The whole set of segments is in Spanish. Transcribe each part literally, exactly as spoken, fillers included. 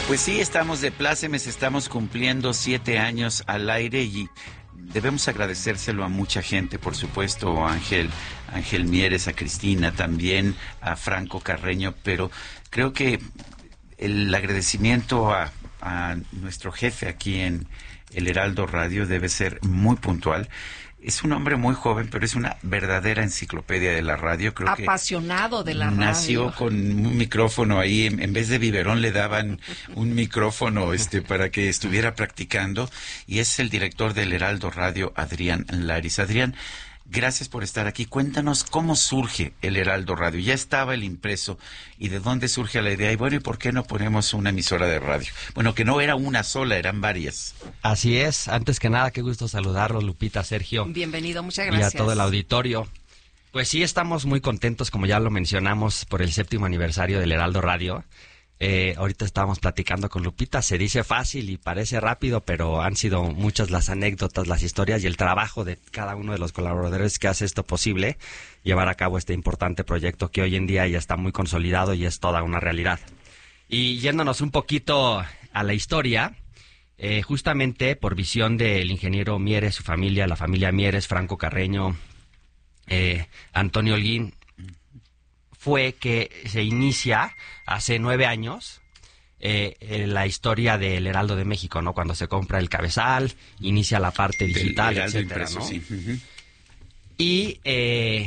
Pues sí, estamos de plácemes, estamos cumpliendo siete años al aire y debemos agradecérselo a mucha gente, por supuesto, a Ángel, Ángel Mieres, a Cristina, también a Franco Carreño, pero creo que el agradecimiento a, a nuestro jefe aquí en el Heraldo Radio debe ser muy puntual. Es un hombre muy joven, pero es una verdadera enciclopedia de la radio. Creo Apasionado que de la nació radio. con un micrófono ahí, en, en vez de biberón le daban un micrófono este para que estuviera practicando, y es el director del Heraldo Radio, Adrián Laris. Adrián, gracias por estar aquí. Cuéntanos cómo surge el Heraldo Radio. Ya estaba el impreso, y de dónde surge la idea, y bueno, ¿y por qué no ponemos una emisora de radio? Bueno, que no era una sola, eran varias. Así es. Antes que nada, qué gusto saludarlos, Lupita, Sergio. Bienvenido, muchas gracias. Y a todo el auditorio. Pues sí, estamos muy contentos, como ya lo mencionamos, por el séptimo aniversario del Heraldo Radio. Eh, ahorita estábamos platicando con Lupita, se dice fácil y parece rápido, pero han sido muchas las anécdotas, las historias y el trabajo de cada uno de los colaboradores que hace esto posible, llevar a cabo este importante proyecto que hoy en día ya está muy consolidado y es toda una realidad. Y yéndonos un poquito a la historia, eh, justamente por visión del ingeniero Mieres, su familia, la familia Mieres, Franco Carreño, eh, Antonio Holguín, fue que se inicia hace nueve años eh, eh, la historia del Heraldo de México, ¿no? Cuando se compra el cabezal, inicia la parte digital, etcétera, impreso, ¿no? Sí. Uh-huh. Y eh,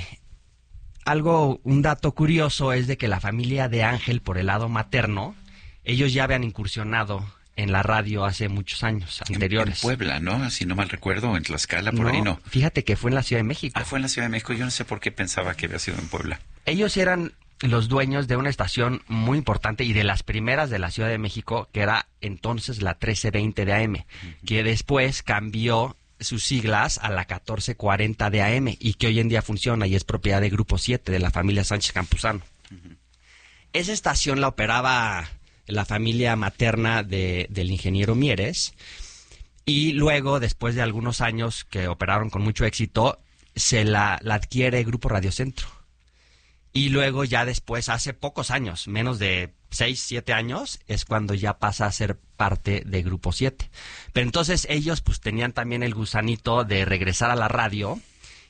algo, un dato curioso es de que la familia de Ángel, por el lado materno, ellos ya habían incursionado en la radio hace muchos años anteriores. En, en Puebla, ¿no? Si no mal recuerdo, en Tlaxcala, por no, ahí no. Fíjate que fue en la Ciudad de México. Ah, fue en la Ciudad de México. Yo no sé por qué pensaba que había sido en Puebla. Ellos eran los dueños de una estación muy importante y de las primeras de la Ciudad de México, que era entonces la trece veinte de A M, uh-huh. que después cambió sus siglas a la catorce cuarenta de A M y que hoy en día funciona y es propiedad de Grupo siete, de la familia Sánchez Campuzano. Uh-huh. Esa estación la operaba la familia materna de, del ingeniero Mieres, y luego, después de algunos años que operaron con mucho éxito, se la, la adquiere Grupo Radio Centro. Y luego ya después, hace pocos años, menos de seis, siete años, es cuando ya pasa a ser parte de Grupo siete. Pero entonces ellos pues tenían también el gusanito de regresar a la radio,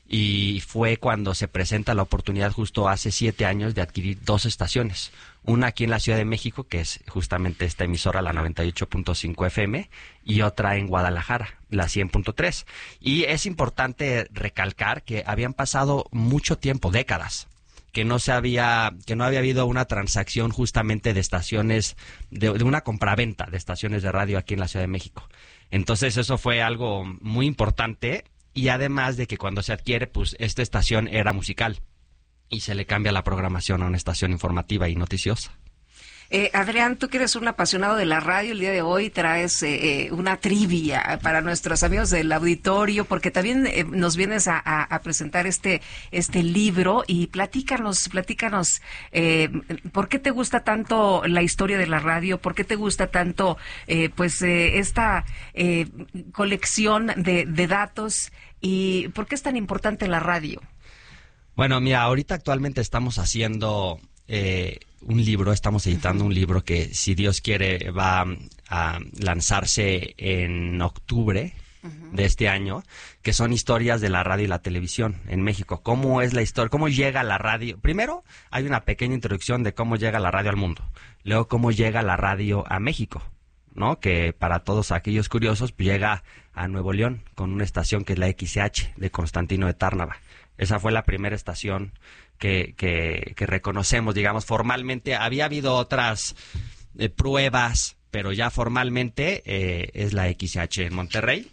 y fue cuando se presenta la oportunidad justo hace siete años de adquirir dos estaciones. Una aquí en la Ciudad de México, que es justamente esta emisora, la noventa y ocho punto cinco F M, y otra en Guadalajara, la cien punto tres. Y es importante recalcar que habían pasado mucho tiempo, décadas, que no se había, que no había habido una transacción justamente de estaciones, de, de una compraventa de estaciones de radio aquí en la Ciudad de México. Entonces eso fue algo muy importante. Y además de que cuando se adquiere, pues esta estación era musical y se le cambia la programación a una estación informativa y noticiosa. Eh, Adrián, tú que eres un apasionado de la radio, el día de hoy traes eh, una trivia para nuestros amigos del auditorio, porque también eh, nos vienes a, a, a presentar este este libro, y platícanos, platícanos, eh, ¿por qué te gusta tanto la historia de la radio? ¿Por qué te gusta tanto eh, pues eh, esta eh, colección de, de datos? ¿Y por qué es tan importante la radio? Bueno, mira, ahorita actualmente estamos haciendo eh, un libro, estamos editando un libro que, si Dios quiere, va a lanzarse en octubre uh-huh. de este año, que son historias de la radio y la televisión en México. ¿Cómo es la historia? ¿Cómo llega la radio? Primero, hay una pequeña introducción de cómo llega la radio al mundo. Luego, cómo llega la radio a México, ¿no? Que para todos aquellos curiosos, pues llega a Nuevo León con una estación que es la X C H de Constantino de Tárnava. Esa fue la primera estación que, que, que reconocemos, digamos, formalmente. Había habido otras eh, pruebas, pero ya formalmente eh, es la X C H en Monterrey.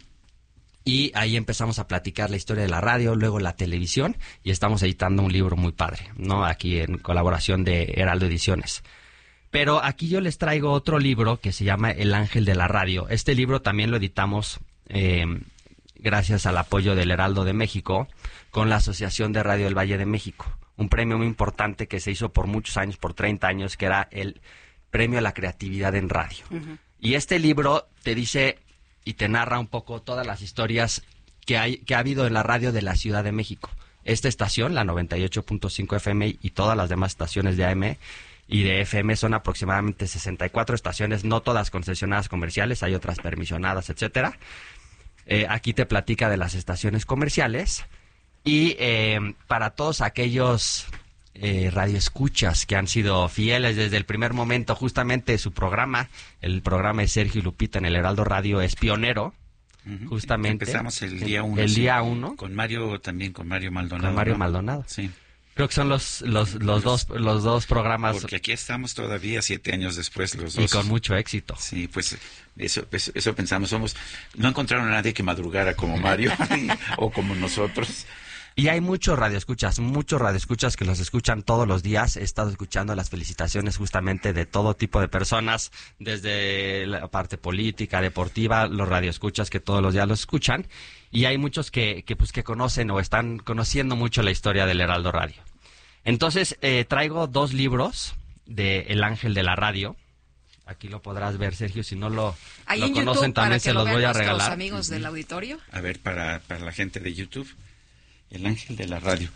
Y ahí empezamos a platicar la historia de la radio, luego la televisión, y estamos editando un libro muy padre, ¿no? Aquí en colaboración de Heraldo Ediciones. Pero aquí yo les traigo otro libro que se llama El Ángel de la Radio. Este libro también lo editamos eh, gracias al apoyo del Heraldo de México con la Asociación de Radio del Valle de México. Un premio muy importante que se hizo por muchos años, por treinta años, que era el Premio a la Creatividad en Radio. Uh-huh. Y este libro te dice y te narra un poco todas las historias que hay que ha habido en la radio de la Ciudad de México. Esta estación, la noventa y ocho punto cinco F M, y todas las demás estaciones de A M, y de F M son aproximadamente sesenta y cuatro estaciones, no todas concesionadas comerciales, hay otras permisionadas, etcétera. Eh, aquí te platica de las estaciones comerciales y eh, para todos aquellos eh, radioescuchas que han sido fieles desde el primer momento, justamente su programa, el programa de Sergio y Lupita en el Heraldo Radio es pionero. Uh-huh. Justamente. Empezamos el día uno. El sí. día uno. Con Mario, también con Mario Maldonado. Con Mario ¿no? Maldonado. Sí. Creo que son los los, los, los dos los dos programas. Porque aquí estamos todavía siete años después los dos. Y con mucho éxito. Sí, pues eso eso, eso pensamos. Somos no encontraron a nadie que madrugara como Mario o como nosotros. Y hay muchos radioescuchas, muchos radioescuchas que los escuchan todos los días. He estado escuchando las felicitaciones justamente de todo tipo de personas, desde la parte política, deportiva, los radioescuchas que todos los días los escuchan. Y hay muchos que, que pues que conocen o están conociendo mucho la historia del Heraldo Radio. Entonces, eh, traigo dos libros de El Ángel de la Radio. Aquí lo podrás ver, Sergio, si no lo, Ahí lo en conocen YouTube, también se lo los voy a regalar. Los amigos uh-huh. del auditorio. A ver, para, para la gente de YouTube, El Ángel de la Radio.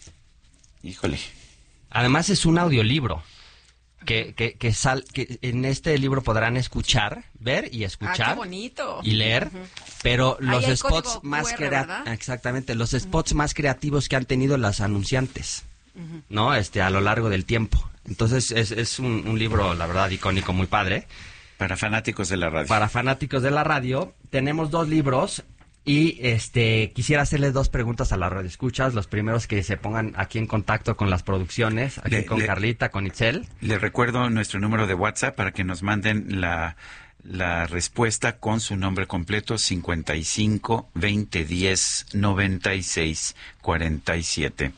Híjole. Además es un audiolibro. Que, que, que, sal, que en este libro podrán escuchar, ver y escuchar. Ah, qué bonito. Y leer, uh-huh. pero los spots más creativos. Exactamente, los spots uh-huh. más creativos que han tenido las anunciantes, uh-huh. ¿no? Este, a lo largo del tiempo. Entonces es, es un, un libro, la verdad, icónico, muy padre. Para fanáticos de la radio. Para fanáticos de la radio. Tenemos dos libros. Y este quisiera hacerles dos preguntas a la radioescuchas, los primeros que se pongan aquí en contacto con las producciones, aquí le, con le, Carlita, con Itzel. Les recuerdo nuestro número de WhatsApp para que nos manden la, la respuesta con su nombre completo, cincuenta y cinco, veinte, diez, noventa y seis, cuarenta y siete.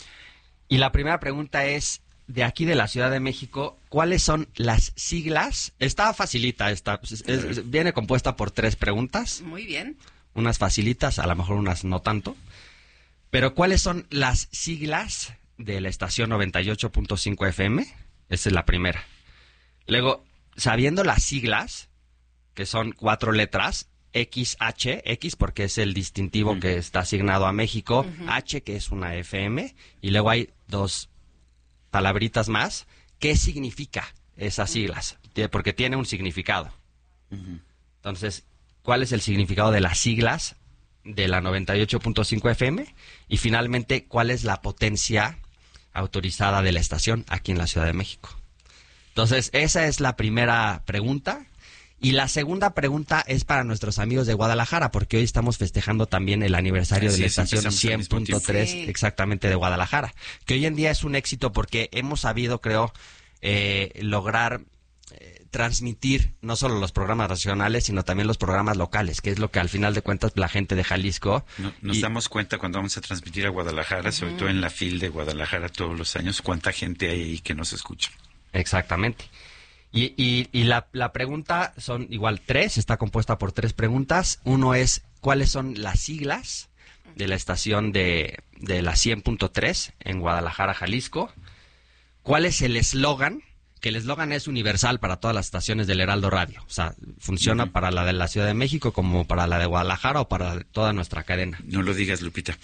Y la primera pregunta es, de aquí de la Ciudad de México, ¿cuáles son las siglas? Está facilita, esta, es, es, viene compuesta por tres preguntas. Muy bien. Unas facilitas, a lo mejor unas no tanto. Pero ¿cuáles son las siglas de la estación noventa y ocho punto cinco F M? Esa es la primera. Luego, sabiendo las siglas, que son cuatro letras, X H, X porque es el distintivo uh-huh. que está asignado a México, uh-huh. H que es una F M, y luego hay dos palabritas más. ¿Qué significa esas siglas? Porque tiene un significado. Uh-huh. Entonces, ¿cuál es el significado de las siglas de la noventa y ocho punto cinco F M? Y finalmente, ¿cuál es la potencia autorizada de la estación aquí en la Ciudad de México? Entonces, esa es la primera pregunta. Y la segunda pregunta es para nuestros amigos de Guadalajara, porque hoy estamos festejando también el aniversario Así de la es, estación cien punto tres sí. exactamente de Guadalajara, que hoy en día es un éxito porque hemos sabido, creo, eh, lograr transmitir no solo los programas nacionales, sino también los programas locales, que es lo que al final de cuentas la gente de Jalisco... No, nos y... damos cuenta cuando vamos a transmitir a Guadalajara, uh-huh. sobre todo en la fil de Guadalajara todos los años, cuánta gente hay ahí que nos escucha. Exactamente. Y, y, y la, la pregunta son igual tres, está compuesta por tres preguntas. Uno es, ¿cuáles son las siglas de la estación de, de la cien punto tres en Guadalajara, Jalisco? ¿Cuál es el eslogan? Que el eslogan es universal para todas las estaciones del Heraldo Radio. O sea, funciona uh-huh. para la de la Ciudad de México como para la de Guadalajara o para toda nuestra cadena. No lo digas, Lupita.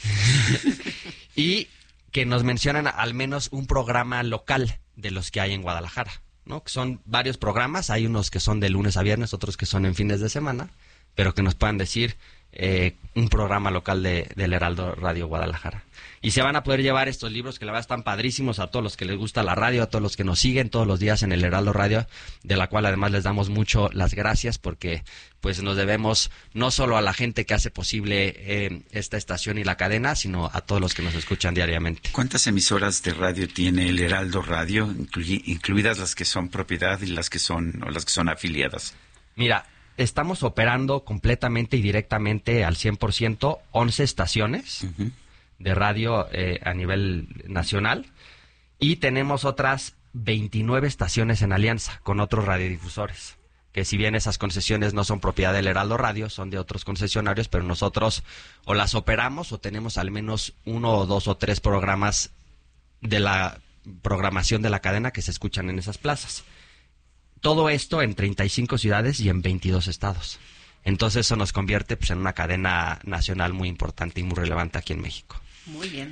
Y que nos mencionan al menos un programa local de los que hay en Guadalajara, ¿no? Que son varios programas, hay unos que son de lunes a viernes, otros que son en fines de semana, pero que nos puedan decir eh, un programa local de, del Heraldo Radio Guadalajara. Y se van a poder llevar estos libros que la verdad están padrísimos a todos los que les gusta la radio, a todos los que nos siguen todos los días en el Heraldo Radio, de la cual además les damos mucho las gracias porque pues nos debemos no solo a la gente que hace posible eh, esta estación y la cadena, sino a todos los que nos escuchan diariamente. ¿Cuántas emisoras de radio tiene el Heraldo Radio, inclu- incluidas las que son propiedad y las que son o las que son afiliadas? Mira, estamos operando completamente y directamente al cien por ciento once estaciones. Uh-huh. de radio eh, a nivel nacional y tenemos otras veintinueve estaciones en alianza con otros radiodifusores, que si bien esas concesiones no son propiedad del Heraldo Radio, son de otros concesionarios, pero nosotros o las operamos o tenemos al menos uno o dos o tres programas de la programación de la cadena que se escuchan en esas plazas. Todo esto en treinta y cinco ciudades y en veintidós estados. Entonces eso nos convierte pues, en una cadena nacional muy importante y muy relevante aquí en México. Muy bien.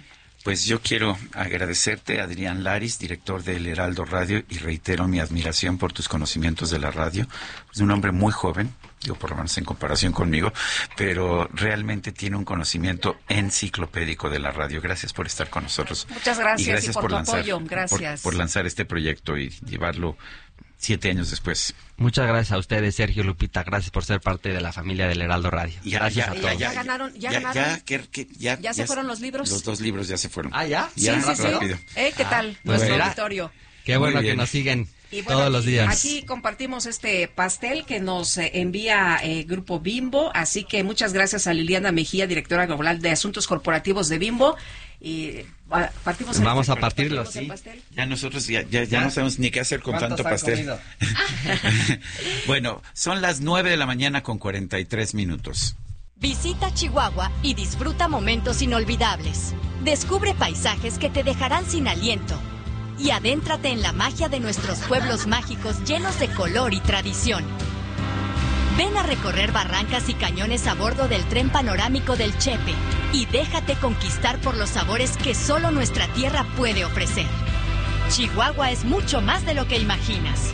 Pues yo quiero agradecerte, Adrián Laris, director del Heraldo Radio, y reitero mi admiración por tus conocimientos de la radio. Es un hombre muy joven, digo por lo menos en comparación conmigo, pero realmente tiene un conocimiento enciclopédico de la radio. Gracias por estar con nosotros. Muchas gracias y, gracias y por, por tu lanzar, apoyo. Gracias. Por, por lanzar este proyecto y llevarlo siete años después. Muchas gracias a ustedes, Sergio, Lupita. Gracias por ser parte de la familia del Heraldo Radio. Ya, gracias ya, a ya, todos. Ya ganaron, ya, ya, ganaron. ya, que, que, ya, ¿Ya se fueron los libros? Los dos libros ya se fueron. Ah, ¿ya? Ya, sí, sí, sí. rápido. ¿Eh? ¿Qué tal? pues Nuestro mira. auditorio. Qué bueno Muy que bien. nos siguen Y bueno, todos los aquí- días. Aquí compartimos este pastel que nos eh, envía eh, Grupo Bimbo, así que muchas gracias a Liliana Mejía, directora global de Asuntos Corporativos de Bimbo. Y ah, partimos el- Vamos a partimos partirlo, el sí. pastel. Ya nosotros ya, ya, ya no sabemos ni qué hacer con ¿Cuántos tanto han pastel. comido? Bueno, son las nueve de la mañana con cuarenta y tres minutos. Visita Chihuahua y disfruta momentos inolvidables. Descubre paisajes que te dejarán sin aliento. Y adéntrate en la magia de nuestros pueblos mágicos llenos de color y tradición. Ven a recorrer barrancas y cañones a bordo del tren panorámico del Chepe y déjate conquistar por los sabores que solo nuestra tierra puede ofrecer. Chihuahua es mucho más de lo que imaginas.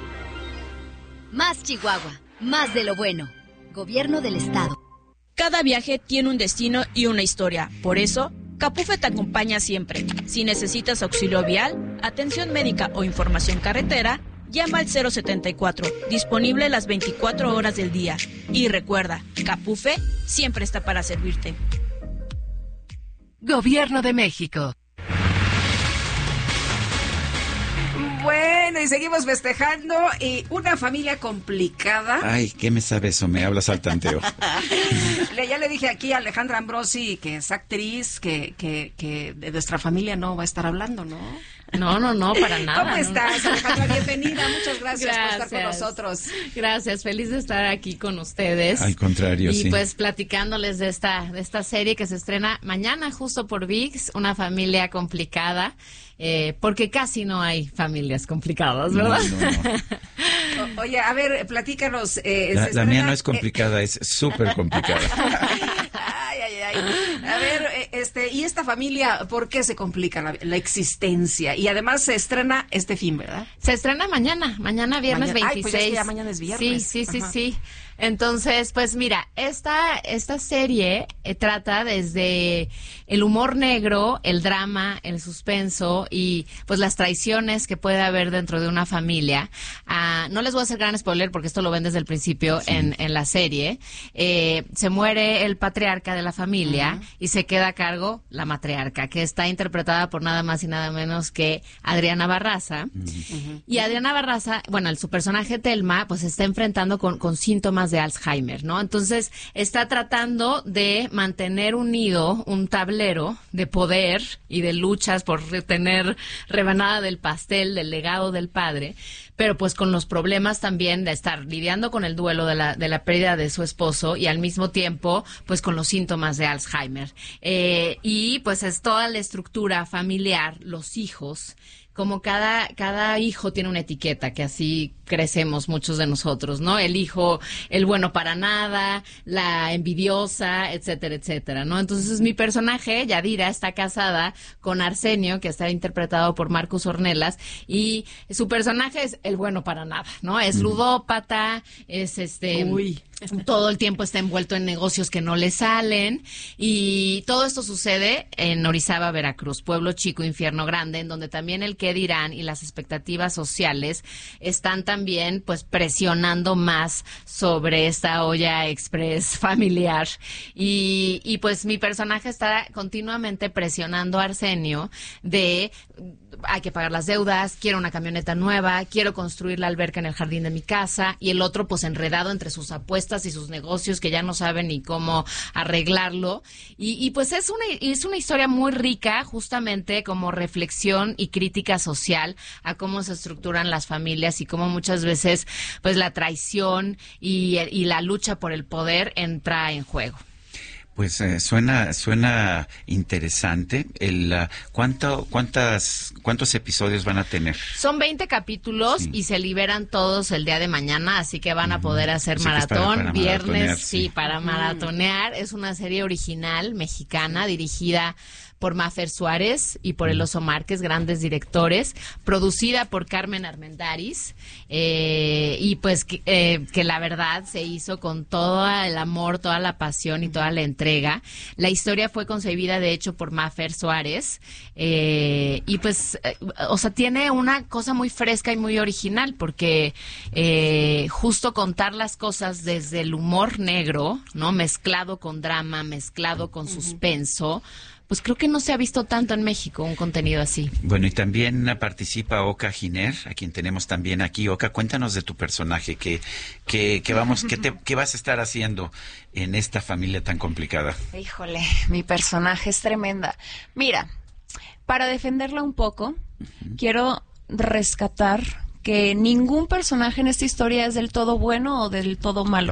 Más Chihuahua, más de lo bueno. Gobierno del Estado. Cada viaje tiene un destino y una historia. Por eso, Capufe te acompaña siempre. Si necesitas auxilio vial, atención médica o información carretera, llama al cero setenta y cuatro, disponible las veinticuatro horas del día. Y recuerda, Capufe siempre está para servirte. Gobierno de México. Bueno, y seguimos festejando y una familia complicada. Ay, ¿qué me sabe eso? Me hablas al tanteo. Le, ya le dije aquí a Alejandra Ambrosi, que es actriz, que, que, que de nuestra familia no va a estar hablando, ¿no? No, no, no, para nada. ¿Cómo no. estás, Alejandra? Bienvenida, muchas gracias, por estar con Gracias. nosotros. Gracias, feliz de estar aquí con ustedes. Al contrario, y sí. pues platicándoles de esta, de esta serie que se estrena mañana justo por V I X, una familia complicada, eh, porque casi no hay familias complicadas, ¿verdad? No, no, no. O- oye, a ver, platícanos. Eh, La, se la mía estrena- no es complicada, es súper complicada. Ay, ay, ay. A ver, eh, este, y esta familia, ¿por qué se complica la, la existencia? Y además se estrena este fin, ¿verdad? Se estrena mañana, mañana viernes Mañana- ay, veintiséis. pues ya es que ya mañana es viernes. Sí, sí, sí, Ajá. sí. Entonces, pues mira, esta, esta serie eh, trata desde el humor negro, el drama, el suspenso y pues las traiciones que puede haber dentro de una familia. Ah, no les voy a hacer gran spoiler porque esto lo ven desde el principio en, en la serie. Eh, se muere el patriarca de la familia y se queda a cargo la matriarca, que está interpretada por nada más y nada menos que Adriana Barraza. Y Adriana Barraza, bueno, el, su personaje Telma, pues se está enfrentando con, con síntomas de Alzheimer, ¿no? Entonces está tratando de mantener unido un tablero de poder y de luchas por tener rebanada del pastel, del legado del padre, pero pues con los problemas también de estar lidiando con el duelo de la, de la pérdida de su esposo y al mismo tiempo pues con los síntomas de Alzheimer. Eh, y pues es toda la estructura familiar, los hijos, como cada, cada hijo tiene una etiqueta, que así crecemos muchos de nosotros, ¿no? El hijo, el bueno para nada, la envidiosa, etcétera, etcétera, ¿no? Entonces mi personaje, Yadira, está casada con Arsenio, que está interpretado por Marcus Ornelas, y su personaje es el bueno para nada, ¿no? Es ludópata, es este... Uy. Todo el tiempo está envuelto en negocios que no le salen y todo esto sucede en Orizaba, Veracruz, pueblo chico, infierno grande, en donde también el qué dirán y las expectativas sociales están también pues presionando más sobre esta olla express familiar y, y pues mi personaje está continuamente presionando a Arsenio de hay que pagar las deudas, quiero una camioneta nueva, quiero construir la alberca en el jardín de mi casa y el otro pues enredado entre sus apuestas y sus negocios que ya no saben ni cómo arreglarlo y, y pues es una es una historia muy rica justamente como reflexión y crítica social a cómo se estructuran las familias y cómo muchas veces pues la traición y, y la lucha por el poder entra en juego. Pues eh, suena suena interesante. El uh, cuánto cuántas cuántos episodios van a tener. Son veinte capítulos Sí. y se liberan todos el día de mañana, así que van a poder hacer Así que es para- maratón para viernes, maratonear, sí, sí. para maratonear. Es una serie original mexicana dirigida por Mafer Suárez y por El Oso Márquez, grandes directores, producida por Carmen Armendáriz, eh, y pues que, eh, que la verdad se hizo con todo el amor, toda la pasión y toda la entrega. La historia fue concebida de hecho por Mafer Suárez, eh, y pues, eh, o sea, tiene una cosa muy fresca y muy original, porque eh, justo contar las cosas desde el humor negro, ¿no? Mezclado con drama, mezclado con suspenso, pues creo que no se ha visto tanto en México un contenido así. Bueno, y también participa Oka Giner, a quien tenemos también aquí. Oka, cuéntanos de tu personaje, que, que, que vamos, que te, qué vas a estar haciendo en esta familia tan complicada. Híjole, mi personaje es tremenda. Mira, para defenderla un poco, uh-huh. quiero rescatar que ningún personaje en esta historia es del todo bueno o del todo malo.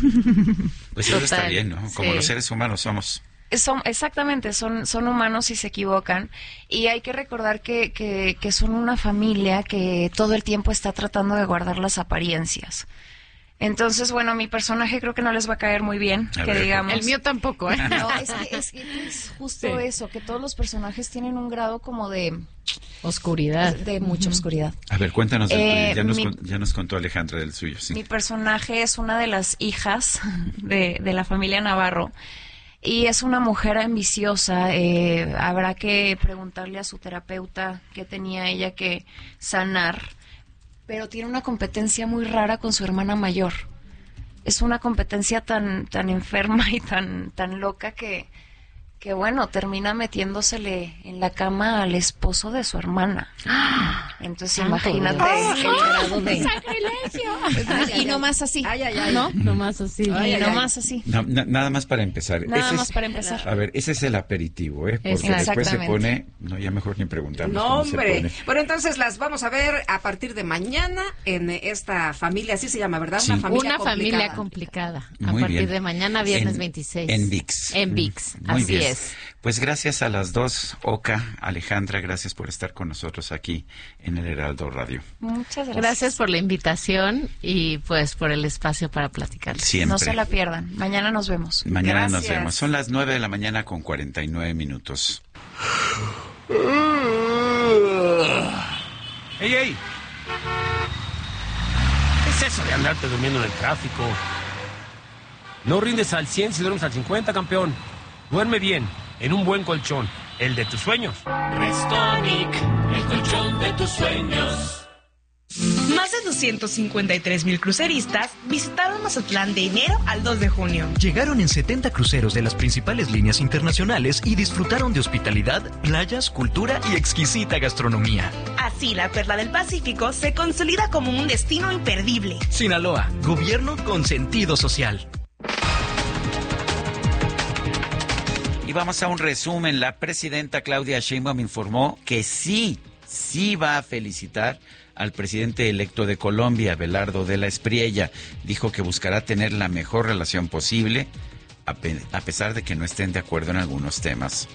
Pues eso está bien, ¿no? Como sí. Los seres humanos somos. Son, exactamente, son, son humanos y se equivocan, y hay que recordar que, que, que son una familia que todo el tiempo está tratando de guardar las apariencias. Entonces, bueno, mi personaje creo que no les va a caer muy bien, a que ver, digamos. El mío tampoco, ¿eh? No, es que es, que es justo sí. eso, que todos los personajes tienen un grado como de oscuridad, de mucha uh-huh. oscuridad. A ver, cuéntanos, eh, ya, nos, mi, ya nos contó Alejandra del suyo, sí. Mi personaje es una de las hijas de, de la familia Navarro. Y es una mujer ambiciosa, eh, habrá que preguntarle a su terapeuta qué tenía ella que sanar, pero tiene una competencia muy rara con su hermana mayor. Es una competencia tan tan enferma y tan tan loca que, que bueno, termina metiéndosele en la cama al esposo de su hermana. Entonces imagínate ¡Oh! el grado de... ¡Sacrilegio! Y no más así. Ay, ay, ay. ¿No? No más así. Ay, ay, no más así. No, na, nada más para empezar. Nada ese más es, para empezar. A ver, ese es el aperitivo, ¿eh? Porque después se pone... No, ya mejor ni preguntamos. No, hombre. Bueno, entonces las vamos a ver a partir de mañana en esta familia, así se llama, ¿verdad? Sí. Una familia Una complicada. familia complicada. A Muy partir bien. de mañana, viernes en, veintiséis. En ViX. En ViX, Muy así bien. es. Pues gracias a las dos, Oka, Alejandra, gracias por estar con nosotros aquí en el Heraldo Radio. Muchas gracias. Gracias por la invitación y pues por el espacio para platicar. Siempre. No se la pierdan. Mañana nos vemos. Mañana Gracias. nos vemos. Son las nueve de la mañana con cuarenta y nueve minutos. ¡Ey, ey! ¿Qué es eso de andarte durmiendo en el tráfico? No rindes al cien si duermes al cincuenta, campeón. Duerme bien, en un buen colchón, el de tus sueños. Restonic, el colchón de tus sueños. Más de doscientos cincuenta y tres mil cruceristas visitaron Mazatlán de enero al dos de junio. Llegaron en setenta cruceros de las principales líneas internacionales y disfrutaron de hospitalidad, playas, cultura y exquisita gastronomía. Así, la Perla del Pacífico se consolida como un destino imperdible. Sinaloa, gobierno con sentido social. Y vamos a un resumen. La presidenta Claudia Sheinbaum informó que sí, sí va a felicitar al presidente electo de Colombia, Abelardo de la Espriella. Dijo que buscará tener la mejor relación posible, a, pe- a pesar de que no estén de acuerdo en algunos temas.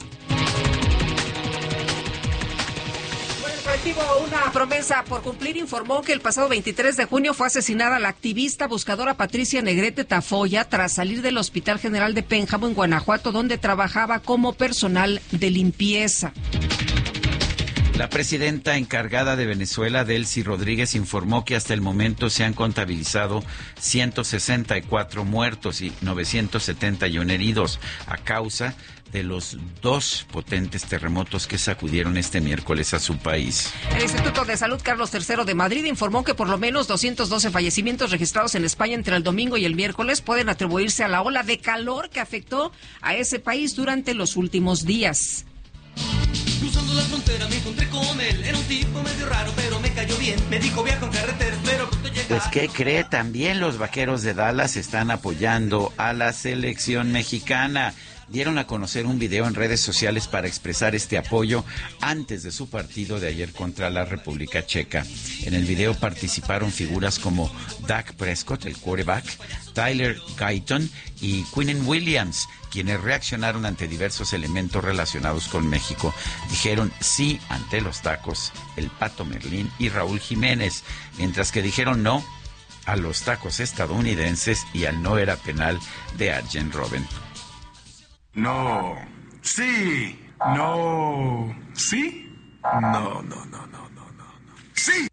Una promesa por cumplir informó que el pasado veintitrés de junio fue asesinada la activista buscadora Patricia Negrete Tafoya tras salir del Hospital General de Pénjamo en Guanajuato, donde trabajaba como personal de limpieza. La presidenta encargada de Venezuela, Delcy Rodríguez, informó que hasta el momento se han contabilizado ciento sesenta y cuatro muertos y novecientos setenta y uno heridos a causa de los dos potentes terremotos que sacudieron este miércoles a su país. El Instituto de Salud Carlos tercero de Madrid informó que por lo menos doscientos doce fallecimientos registrados en España entre el domingo y el miércoles pueden atribuirse a la ola de calor que afectó a ese país durante los últimos días. Cruzando la frontera me encontré con él. Era un tipo medio raro, pero me cayó bien. Me dijo viaja en carretera, espero pronto llegar. Pues, ¿qué cree? También los Vaqueros de Dallas están apoyando a la selección mexicana. Dieron a conocer un video en redes sociales para expresar este apoyo antes de su partido de ayer contra la República Checa. En el video participaron figuras como Dak Prescott, el quarterback, Tyler Guyton y Quinnen Williams, quienes reaccionaron ante diversos elementos relacionados con México. Dijeron sí ante los tacos, el Pato Merlín y Raúl Jiménez, mientras que dijeron no a los tacos estadounidenses y al no era penal de Arjen Robben. No, sí No. ¿Sí? No, no, no, no, no, no, no. ¡Sí!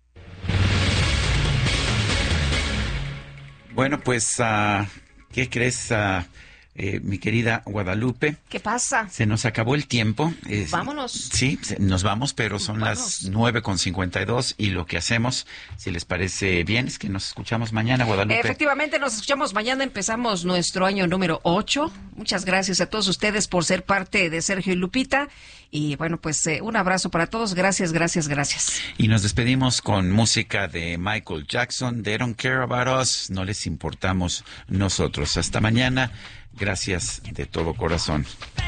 Bueno, pues, uh, ¿qué crees, uh, eh, mi querida Guadalupe? ¿Qué pasa? Se nos acabó el tiempo. Eh, Vámonos. Sí, nos vamos, pero son Vámonos. las nueve con cincuenta y dos y lo que hacemos, si les parece bien, es que nos escuchamos mañana, Guadalupe. Efectivamente, nos escuchamos mañana. Empezamos nuestro año número ocho. Muchas gracias a todos ustedes por ser parte de Sergio y Lupita. Y bueno, pues eh, un abrazo para todos. Gracias, gracias, gracias. Y nos despedimos con música de Michael Jackson. They don't care about us. No les importamos nosotros. Hasta mañana. Gracias de todo corazón.